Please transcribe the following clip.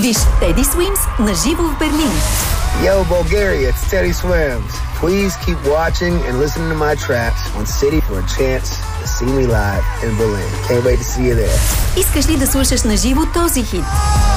Виж Teddy Swims на живо в Берлин. Yo, Bulgaria, it's Teddy Swims. Please keep watching and listening to my tracks on City for a chance to see me live in Berlin. Can't wait to see you there. Искаш ли да слушаш на живо този хит?